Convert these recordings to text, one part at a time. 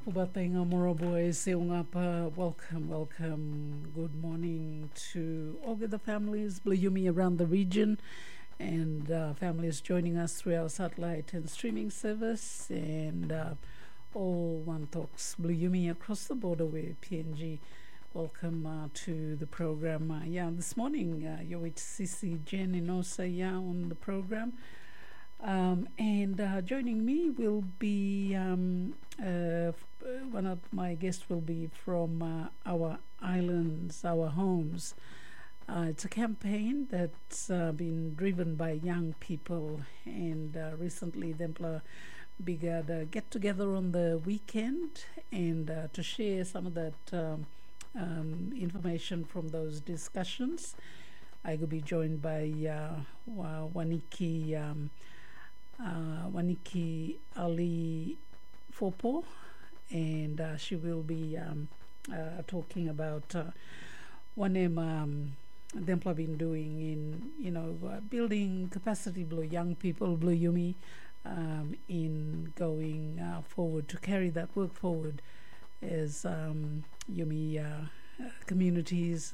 Kubatenga Moroboy Seungapa, welcome. Good morning to all the families, Bluyumi around the region, and families joining us through our satellite and streaming service, and all One Talks Bluyumi across the border with PNG. Welcome to the program. This morning you're with Sisi Jen Inosa on the program. And joining me will be one of my guests will be from our islands, our homes. It's a campaign that's been driven by young people, and recently Dempla began a get-together on the weekend and to share some of that information from those discussions. I will be joined by Waniki Ali Fopo, and she will be talking about what Dempla been doing in building capacity Blue young people, Blue Yumi, in going forward to carry that work forward as Yumi communities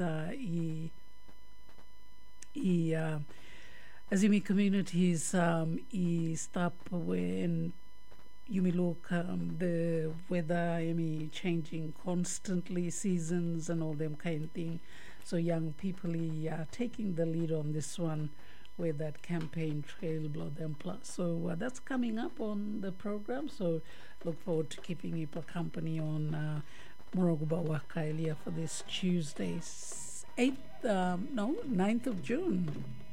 as Yumi communities stop when Yumi look the weather Yumi changing constantly, seasons and all them kind of thing. So young people are taking the lead on this one with that campaign Trail Blow Dempla. So that's coming up on the program. So look forward to keeping you company on Moroguba Wakailia for this Tuesday, 9th of June.